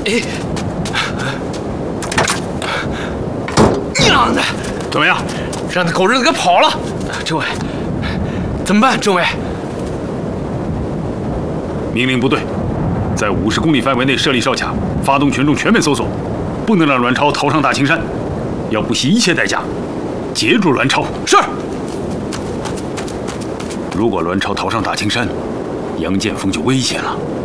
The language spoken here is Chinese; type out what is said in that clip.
娘的！ 怎么样？ 让那狗日子给跑了！政委，怎么办？政委， 命令部队在50公里范围内设立哨卡，发动群众全面搜索，不能让栾超逃上大青山，要不惜一切代价截住栾超。 是。 如果栾超逃上大青山，杨建锋就危险了。